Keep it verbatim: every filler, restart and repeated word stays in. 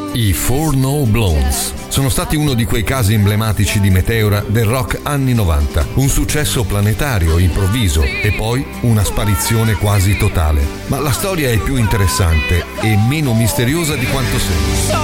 I Four No Blondes sono stati uno di quei casi emblematici di meteora del rock anni novanta, un successo planetario improvviso e poi una sparizione quasi totale. Ma la storia è più interessante e meno misteriosa di quanto sembra.